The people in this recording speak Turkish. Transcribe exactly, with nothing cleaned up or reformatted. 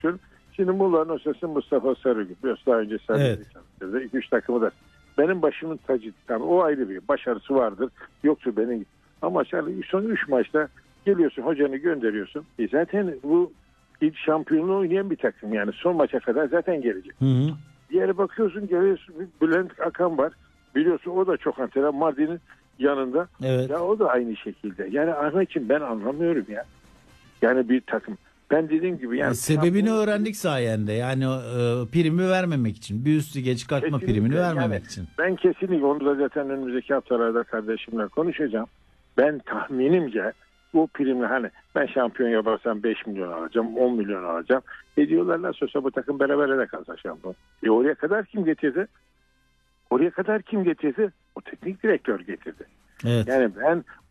Şimdi Muğla'nın hocası Mustafa Sarıgül. Biraz daha önce Sarıgül'ü çalıştırdı. İki üç takımı da. Benim başımın tacı. Yani o ayrı bir başarısı vardır. Yoksa benim. Ama son üç maçta geliyorsun, hocanı gönderiyorsun. E zaten bu ilk şampiyonluğu oynayan bir takım. Yani son maça kadar zaten gelecek. Hı hı. Bir yere bakıyorsun, geliyorsun, Bülent Akan var. Biliyorsun o da çok antrenör. Mardin'in yanında. Evet. Ya o da aynı şekilde. Yani Ahmetciğim ben anlamıyorum ya. Yani bir takım. Ben dediğim gibi yani. E, sebebini şampiyon... öğrendik sayende. Yani e, primi vermemek için. Bir üst lige çıkartma Kesinlikle, primini vermemek yani için. Ben kesinlikle onu da zaten önümüzdeki haftalarda kardeşimle konuşacağım. Ben tahminimce bu primle hani ben şampiyon yaparsam beş milyon alacağım, on milyon alacağım. E diyorlar nasıl olsa bu takım beraber de kalsa şampiyon. E oraya kadar kim getirdi? Oraya kadar kim getirdi? O teknik direktör getirdi. Evet. Yani ben